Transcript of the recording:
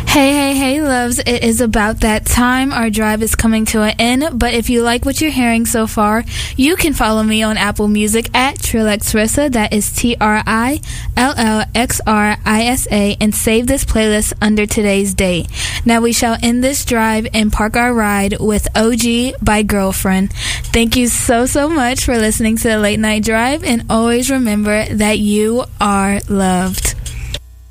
Hey, loves, it is about that time. Our drive is coming to an end, but if you like what you're hearing so far, you can follow me on Apple Music at TrillXRissa, that is TRILLXRISA, and save this playlist under today's date. Now we shall end this drive and park our ride with OG by Girlfriend. Thank you so much for listening to the Late Night Drive, and always remember that you are loved.